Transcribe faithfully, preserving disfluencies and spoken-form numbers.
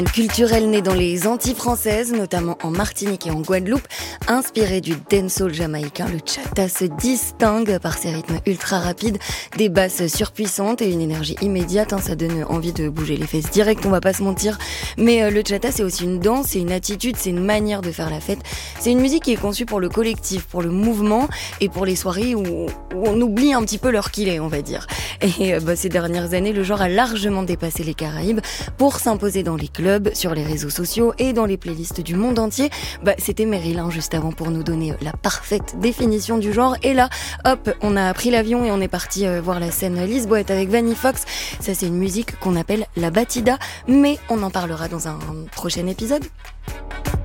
Culturel né dans les Antilles françaises, notamment en Martinique et en Guadeloupe, inspiré du dancehall jamaïcain, le chata se distingue par ses rythmes ultra rapides, des basses surpuissantes et une énergie immédiate. Hein, ça donne envie de bouger les fesses direct, on va pas se mentir. Mais euh, le chata, c'est aussi une danse, c'est une attitude, c'est une manière de faire la fête. C'est une musique qui est conçue pour le collectif, pour le mouvement et pour les soirées où, où on oublie un petit peu l'heure qu'il est, on va dire. Et euh, bah, ces dernières années, le genre a largement dépassé les Caraïbes pour s'imposer dans les clubs, sur les réseaux sociaux et dans les playlists du monde entier. Bah, c'était Meryl, hein, juste avant, pour nous donner la parfaite définition du genre. Et là, hop, on a pris l'avion et on est parti euh, voir la scène Lisboète avec Vanny Fox. Ça, c'est une musique qu'on appelle la batida, mais on en parlera dans un prochain épisode.